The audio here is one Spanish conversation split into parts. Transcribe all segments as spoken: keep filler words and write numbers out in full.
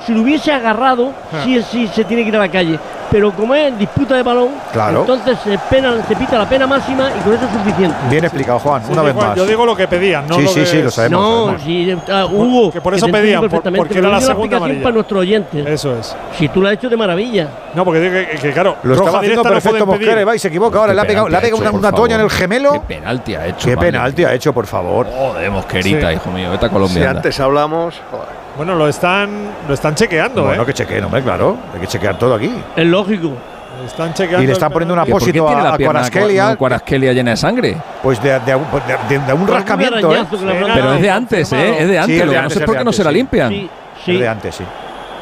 si lo hubiese agarrado, ah. sí, sí se tiene que ir a la calle. Pero como es disputa de balón, claro. entonces se, pena, se pita la pena máxima y con eso es suficiente. Bien explicado, Juan, sí, una sí, vez Juan, más. Yo digo lo que pedían, no sí, lo sí, que sí, lo sabemos. No, sabemos. sí, uh, Hugo. Que por eso que pedían, por, porque era la segunda amarilla. Para nuestros oyentes. Eso es. Si tú lo has hecho de maravilla. No, porque digo que, que, que claro, lo estaba haciendo perfecto no Mosquera, va y se equivoca. Ahora le ha pegado, le ha pegado una, una toña en el gemelo. Qué penalti ha hecho. Qué penalti ha hecho, por favor. Joder, Mosquerita, sí. hijo mío, vete a Colombia. Si antes hablamos. Joder. Bueno, lo están, lo están chequeando, bueno, ¿eh? No, que chequeen, hombre, claro. Hay que chequear todo aquí. Es lógico. Están chequeando y le están poniendo un apósito a, a Kvaratskhelia. Kvaratskhelia llena de sangre. Pues de, de, de, de, de un rascamiento, ¿eh? Pero es de antes, ¿eh? Es de antes. Sí, Lo que no sé por qué no se la limpian. Sí, sí. Es de antes, sí.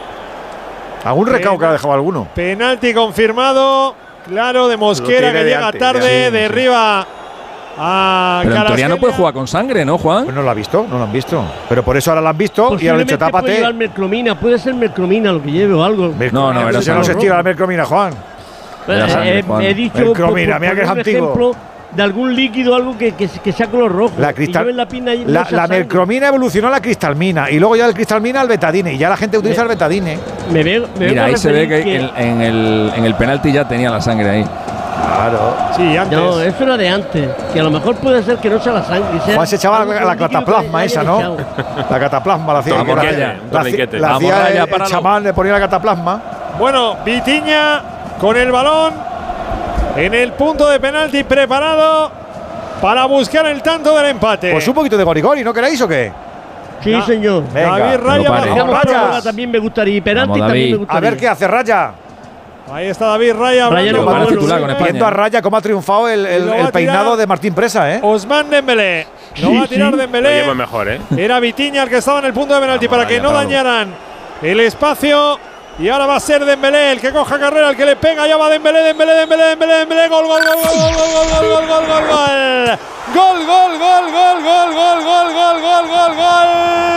Algún recao que ha dejado alguno. Penalti confirmado. Claro, de Mosquera que llega antes, tarde, sí, derriba sí. a Pero en teoría no puede jugar con sangre, ¿no, Juan? Pues no lo ha visto, no lo han visto. Pero por eso ahora lo han visto y ahora le han dicho tápate. Puede llevar mercromina, puede ser mercromina lo que lleve o algo. No, no, no, no se estira la mercromina, Juan. Sangre, eh, he dicho mercromina, por, por, mira que es antiguo. De algún líquido, algo que, que, que sea color rojo. La, cristal, la, pina y la, la mercromina evolucionó a la cristalmina y luego ya el cristalmina al betadine y ya la gente utiliza me, el betadine. Me veo, me Mira, veo ahí se ve que, que en, en, el, en el penalti ya tenía la sangre ahí. Claro. Sí, antes. No, eso era de antes. Que a lo mejor puede ser que no sea la sangre. Sea Juan se echaba la, la cataplasma esa, ¿no? La cataplasma la hacía. La, la, la, la hacía el, el chamán, le ponía la cataplasma. Bueno, Vitinha con el balón en el punto de penalti preparado para buscar el tanto del empate. Pues un poquito de gorigori, ¿no queréis o qué? Sí, no. señor. Venga. David Raya, vamos, Raya. También me gustaría. Y penalti vamos, también me gustaría. A ver qué hace Raya. Ahí está David Raya. Raya no va titular con España. Viendo a Raya cómo ha triunfado el, el, el peinado de Martín Presa, ¿eh? Ousmane Dembélé. No sí, va a tirar sí. Dembélé. Lo lleva mejor, ¿eh? Era Vitinha el que estaba en el punto de penalti para que no dañaran el espacio. Y ahora va a ser Dembélé el que coja carrera, el que le pega. Ya va Dembélé, Dembélé, Dembélé, Dembélé, Dembélé. Gol, gol, gol, gol, gol, gol, gol, gol, gol, gol. Gol, gol, gol, gol, gol, gol, gol, gol, gol, gol, gol.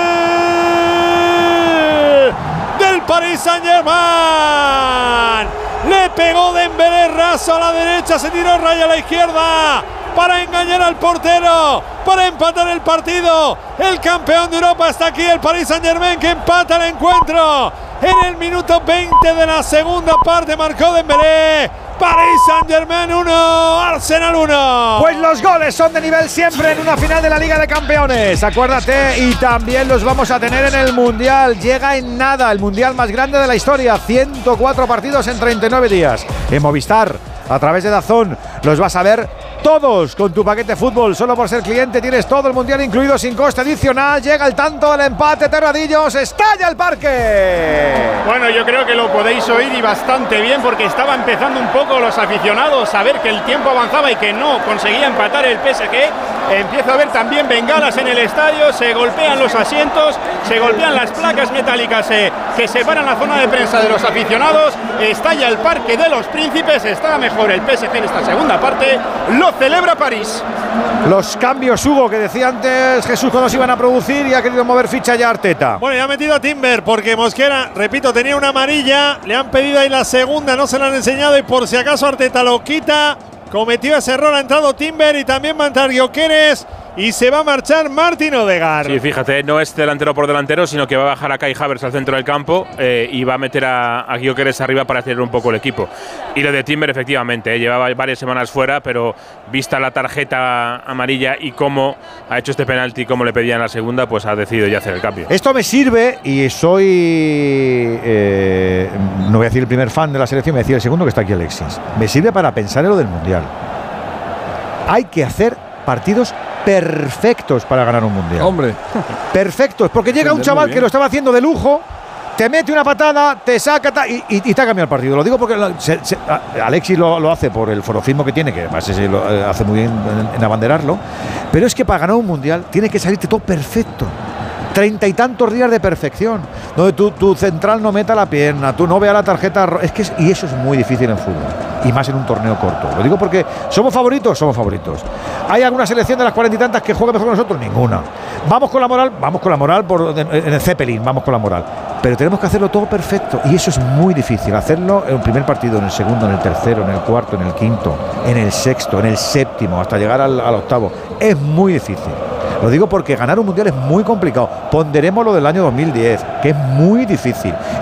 Del Paris Saint-Germain. Le pegó Dembélé raso a la derecha, se tiró Raya a la izquierda para engañar al portero, para empatar el partido. El campeón de Europa está aquí, el Paris Saint-Germain, que empata el encuentro. En el minuto veinte de la segunda parte marcó Dembélé. Paris Saint-Germain uno, Arsenal uno. Pues los goles son de nivel siempre en una final de la Liga de Campeones. Acuérdate, y también los vamos a tener en el Mundial. Llega en nada, el Mundial más grande de la historia. ciento cuatro partidos en treinta y nueve días. En Movistar, a través de DAZN, los vas a ver todos con tu paquete fútbol. Solo por ser cliente tienes todo el Mundial incluido sin coste adicional. Llega el tanto del empate, Terradillos. ¡Estalla el parque! Bueno, yo creo que lo podéis oír y bastante bien, porque estaba empezando un poco los aficionados a ver que el tiempo avanzaba y que no conseguía empatar el P S G. Empiezo a ver también bengalas en el estadio, se golpean los asientos, se golpean las placas metálicas eh, que separan la zona de prensa de los aficionados. Estalla el Parque de los Príncipes, está mejor el P S G en esta segunda parte, lo celebra París. Los cambios, Hugo, que decía antes Jesús cuando se iban a producir, y ha querido mover ficha ya Arteta. Bueno, ya ha metido a Timber porque Mosquera, repito, tenía una amarilla, le han pedido ahí la segunda, no se la han enseñado y por si acaso Arteta lo quita. Cometió ese error, ha entrado Timber y también va a entrar Gyökeres y se va a marchar Martin Odegaard. Sí, fíjate, no es delantero por delantero, sino que va a bajar a Kai Havertz al centro del campo eh, y va a meter a, a Gyökeres arriba para acelerar un poco el equipo. Y lo de Timber, efectivamente, eh, llevaba varias semanas fuera, pero vista la tarjeta amarilla y cómo ha hecho este penalti, como le pedían en la segunda, pues ha decidido ya hacer el cambio. Esto me sirve, y soy, eh, no voy a decir el primer fan de la selección, me decía el segundo, que está aquí Alexis. Me sirve para pensar en lo del Mundial. Hay que hacer partidos perfectos para ganar un Mundial. Hombre. Perfectos, porque llega un chaval que lo estaba haciendo de lujo, te mete una patada, te saca ta, y, y, y te ha cambiado el partido. Lo digo porque se, se, Alexis lo, lo hace por el forofismo que tiene, que además se lo hace muy bien en, en abanderarlo, pero es que para ganar un Mundial tiene que salirte todo perfecto. Treinta y tantos días de perfección, donde tu, tu central no meta la pierna, tú no veas la tarjeta. Es que es, y eso es muy difícil en fútbol, y más en un torneo corto. Lo digo porque somos favoritos, somos favoritos. ¿Hay alguna selección de las cuarenta y tantas que juegue mejor que nosotros? Ninguna. ¿Vamos con la moral? Vamos con la moral por, en, en el Zeppelin, vamos con la moral. Pero tenemos que hacerlo todo perfecto, y eso es muy difícil. Hacerlo en el primer partido, en el segundo, en el tercero, en el cuarto, en el quinto, en el sexto, en el séptimo, hasta llegar al, al octavo. Es muy difícil. Lo digo porque ganar un Mundial es muy complicado. Ponderemos lo del año dos mil diez, que es muy difícil.